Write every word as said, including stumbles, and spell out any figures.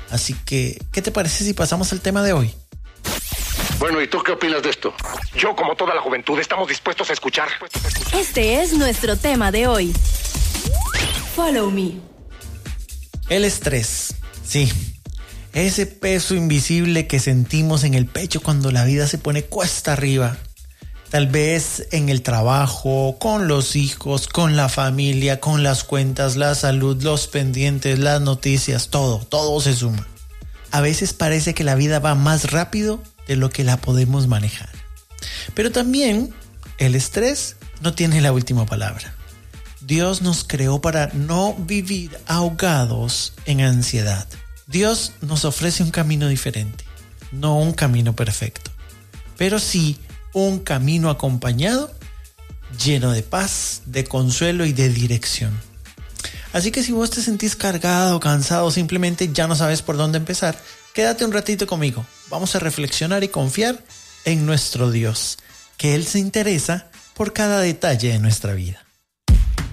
Así que, ¿qué te parece si pasamos al tema de hoy? Bueno, ¿y tú qué opinas de esto? Yo, como toda la juventud, estamos dispuestos a escuchar. Este es nuestro tema de hoy. Follow me. El estrés. Sí. Ese peso invisible que sentimos en el pecho cuando la vida se pone cuesta arriba. Tal vez en el trabajo, con los hijos, con la familia, con las cuentas, la salud, los pendientes, las noticias, todo, todo se suma. A veces parece que la vida va más rápido de lo que la podemos manejar. Pero también el estrés no tiene la última palabra. Dios nos creó para no vivir ahogados en ansiedad. Dios nos ofrece un camino diferente, no un camino perfecto, pero sí un camino acompañado, lleno de paz, de consuelo y de dirección. Así que si vos te sentís cargado, cansado, simplemente ya no sabes por dónde empezar, quédate un ratito conmigo. Vamos a reflexionar y confiar en nuestro Dios, que Él se interesa por cada detalle de nuestra vida.